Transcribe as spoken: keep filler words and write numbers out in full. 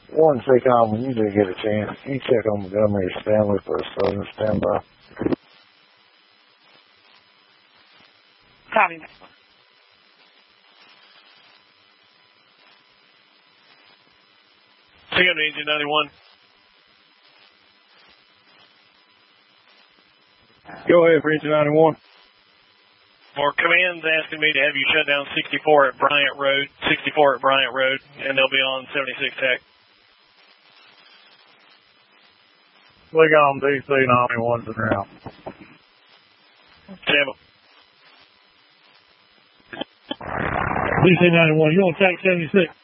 One, take on when you do get a chance. You check on Montgomery Stanley for a Southern standby. Copy. Pick up to Engine ninety-one. Go ahead for Engine ninety-one. More command's asking me to have you shut down sixty-four at Bryant Road, sixty-four at Bryant Road, and they'll be on seventy-six Tech. We got them D C ninety-one to now. Tampa. D C ninety-one, you on Tech seventy-six?